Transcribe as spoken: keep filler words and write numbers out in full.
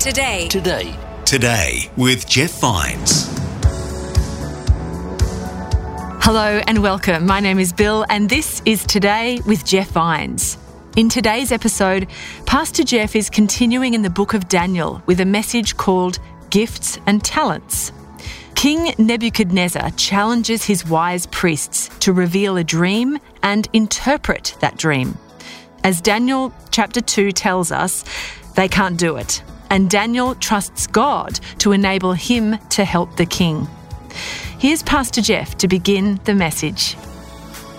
Today. Today. Today with Jeff Vines. Hello and welcome. My name is Bill and this is Today with Jeff Vines. In today's episode, Pastor Jeff is continuing in the book of Daniel with a message called Gifts and Talents. King Nebuchadnezzar challenges his wise priests to reveal a dream and interpret that dream. As Daniel chapter two tells us, they can't do it, and Daniel trusts God to enable him to help the king. Here's Pastor Jeff to begin the message.